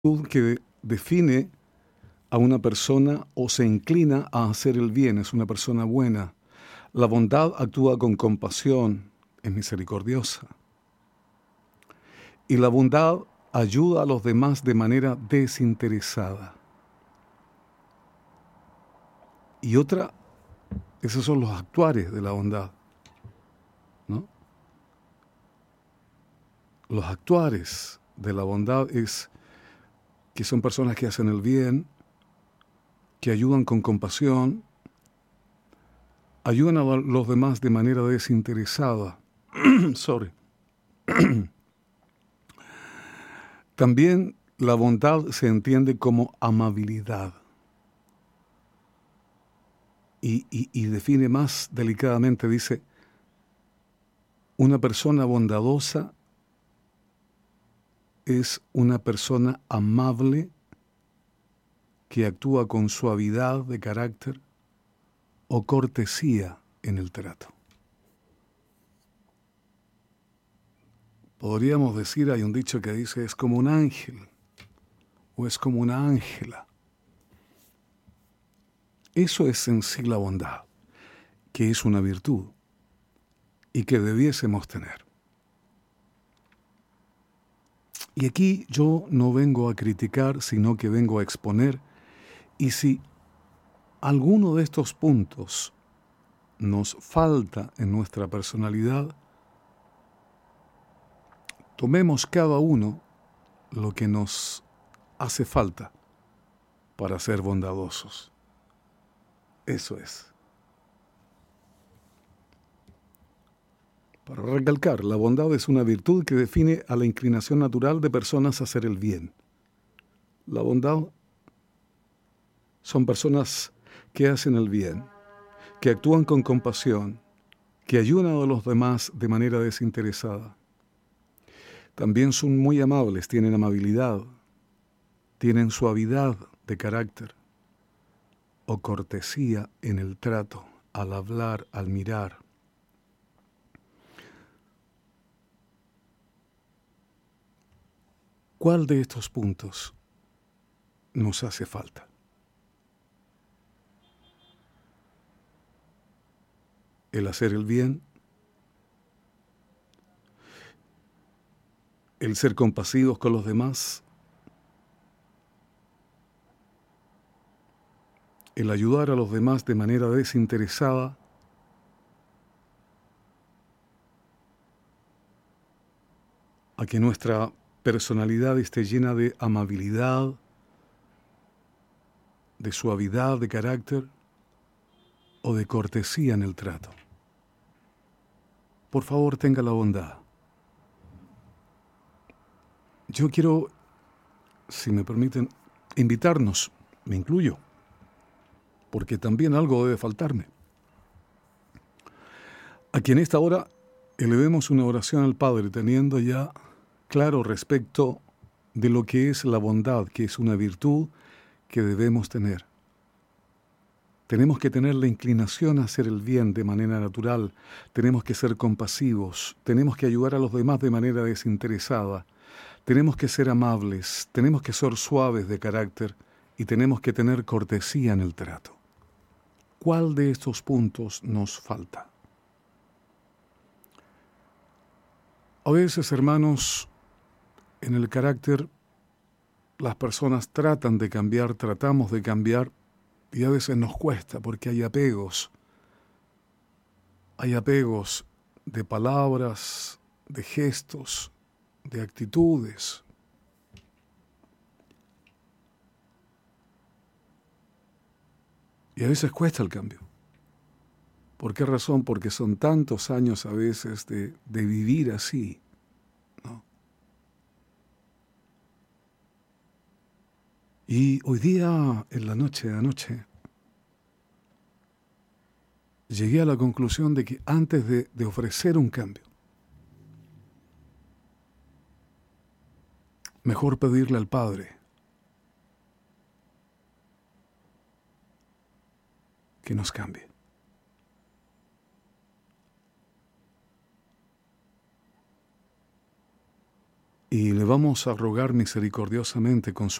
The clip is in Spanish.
que define a una persona o se inclina a hacer el bien, es una persona buena. La bondad actúa con compasión, es misericordiosa. Y la bondad ayuda a los demás de manera desinteresada. Y otra, esos son los actuares de la bondad, ¿no? Los actuares de la bondad es que son personas que hacen el bien, que ayudan con compasión, ayudan a los demás de manera desinteresada. Sorry. También la bondad se entiende como amabilidad y define más delicadamente, dice, una persona bondadosa es una persona amable que actúa con suavidad de carácter o cortesía en el trato. Podríamos decir, hay un dicho que dice, es como un ángel o es como una ángela. Eso es en sí la bondad, que es una virtud y que debiésemos tener. Y aquí yo no vengo a criticar, sino que vengo a exponer, y si alguno de estos puntos nos falta en nuestra personalidad, tomemos cada uno lo que nos hace falta para ser bondadosos. Eso es. Para recalcar, la bondad es una virtud que define a la inclinación natural de personas a hacer el bien. La bondad son personas que hacen el bien, que actúan con compasión, que ayudan a los demás de manera desinteresada. También son muy amables, tienen amabilidad, tienen suavidad de carácter o cortesía en el trato, al hablar, al mirar. ¿Cuál de estos puntos nos hace falta? El hacer el bien, el ser compasivos con los demás, el ayudar a los demás de manera desinteresada, a que nuestra personalidad esté llena de amabilidad, de suavidad de carácter o de cortesía en el trato. Por favor, tenga la bondad. Yo quiero, si me permiten, invitarnos, me incluyo, porque también algo debe faltarme, a que en esta hora elevemos una oración al Padre, teniendo ya claro respecto de lo que es la bondad, que es una virtud que debemos tener. Tenemos que tener la inclinación a hacer el bien de manera natural, tenemos que ser compasivos, tenemos que ayudar a los demás de manera desinteresada, tenemos que ser amables, tenemos que ser suaves de carácter y tenemos que tener cortesía en el trato. ¿Cuál de estos puntos nos falta? A veces, hermanos, en el carácter las personas tratan de cambiar, tratamos de cambiar, y a veces nos cuesta porque hay apegos de palabras, de gestos, de actitudes. Y a veces cuesta el cambio. ¿Por qué razón? Porque son tantos años a veces de vivir así, ¿no? Y hoy día, en la noche, anoche, llegué a la conclusión de que antes de ofrecer un cambio, mejor pedirle al Padre que nos cambie. y le vamos a rogar misericordiosamente con su